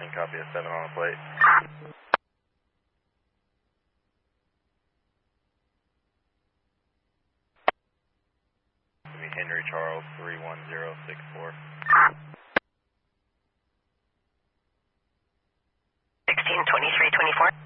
14, copy a 7 on the plate. Henry Charles 31064. 162324.